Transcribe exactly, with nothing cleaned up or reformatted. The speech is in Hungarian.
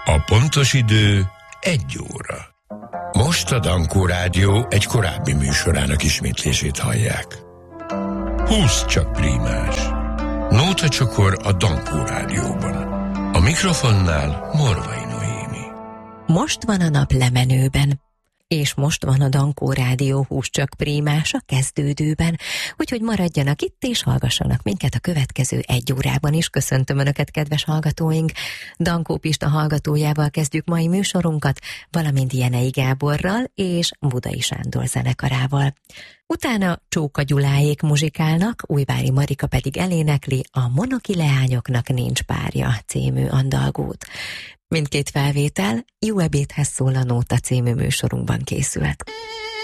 A pontos idő egy óra. Most a Dankó Rádió egy korábbi műsorának ismétlését hallják. Húsz csak prímás. Nóta csokor a Dankó Rádióban. A mikrofonnál Morvai Noémi. Most van a nap lemenőben, és most van a Dankó Rádió húsz csak prímás a kezdődőben, úgyhogy maradjanak itt és hallgassanak minket a következő egy órában is. Köszöntöm Önöket, kedves hallgatóink! Dankó Pista hallgatójával kezdjük mai műsorunkat, valamint Jenei Gáborral és Budai Sándor zenekarával. Utána Csóka Gyuláék muzsikálnak, Újvári Marika pedig elénekli a Monoki leányoknak nincs párja című andalgót. Mindkét felvétel Jó ebédhez szól a Nóta című műsorunkban készült.